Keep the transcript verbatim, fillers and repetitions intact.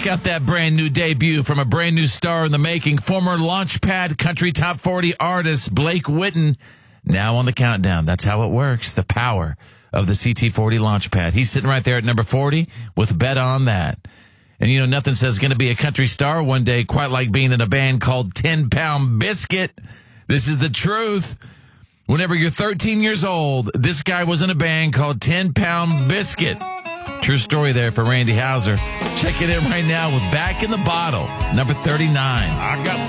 Check out that brand new debut from a brand new star in the making, former Launchpad Country Top forty artist Blake Witten, now on the countdown. That's how it works, the power of the C T forty Launchpad. He's sitting right there at number forty with Bet on That. And, you know, nothing says going to be a country star one day quite like being in a band called ten pound Biscuit. This is the truth. Whenever you're thirteen years old, this guy was in a band called ten pound Biscuit. True story there for Randy Houser. Check it in right now with Back in the Bottle, number thirty-nine. I got